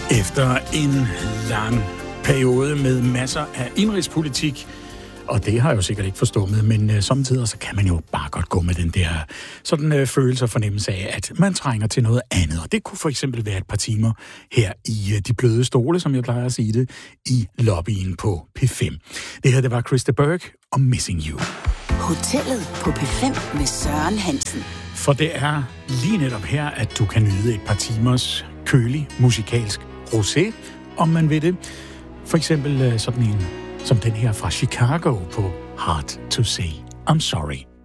Efter en lang periode med masser af indrigspolitik, og det har jeg jo sikkert ikke forstummet, men samtidig så kan man jo bare godt gå med den der sådan følelse og fornemmelse af, at man trænger til noget andet. Og det kunne for eksempel være et par timer her i de bløde stole, som jeg plejer at sige det, i lobbyen på P5. Det her, det var Krista Berg og Missing You. Hotellet på P5 med Søren Hansen. For det er lige netop her, at du kan nyde et par timers kølig musikalsk rosé, om man vil det. For eksempel sådan en som den her fra Chicago på Hard to Say I'm Sorry.